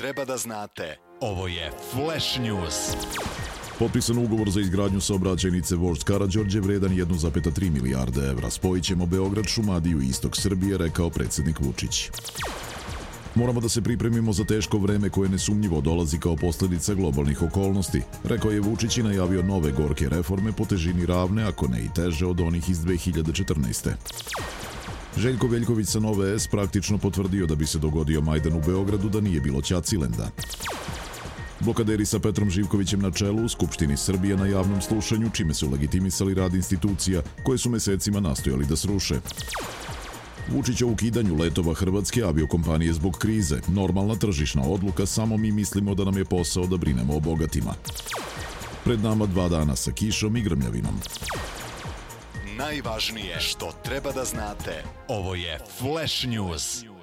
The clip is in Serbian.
treba da znate. Ovo je Flash News. Potpisan ugovor za izgradnju saobraćajnice Vožd Karađorđe vredan 1,3 milijarde evra. Spojit ćemo Beograd, Šumadiju i istok Srbije, rekao predsjednik Vučić. Moramo da se pripremimo za teško vreme koje nesumnjivo dolazi kao posljedica globalnih okolnosti, rekao je Vučić i najavio nove gorke reforme po težini ravne, ako ne i teže od onih iz 2014. Željko Veljković sa Nove S praktično potvrdio da bi se dogodio Majdan u Beogradu da nije bilo Ćacilenda. Blokaderi sa Petrom Živkovićem na čelu u Skupštini Srbije na javnom slušanju, čime su legitimisali rad institucija koje su mesecima nastojali da sruše. Vučić o ukidanju letova hrvatske aviokompanije zbog krize. Normalna tržišna odluka, samo mi mislimo da nam je posao da brinemo o bogatima. Pred nama 2 dana sa kišom i grmljavinom. Najvažnije što treba da znate. Ovo je Flash News.